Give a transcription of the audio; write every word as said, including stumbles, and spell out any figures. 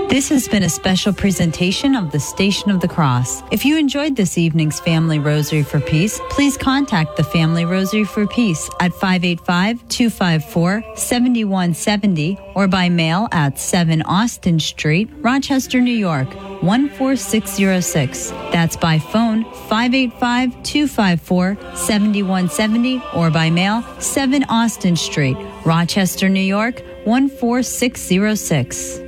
This has been a special presentation of the Station of the Cross. If you enjoyed this evening's Family Rosary for Peace, please contact the Family Rosary for Peace at five eight five, two five four, seven one seven zero or by mail at seven Austin Street, Rochester, New York, one four six zero six. That's by phone five eight five, two five four, seven one seven zero or by mail seven Austin Street, Rochester, New York, one four six zero six.